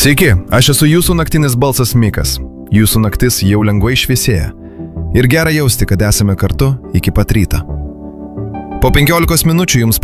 Sveiki, aš esu jūsų naktinis balsas Mikas. Jūsų naktis jau lengvai šviesėja. Ir gera jausti, kad esame kartu iki pat ryto. Po 15 minučių jums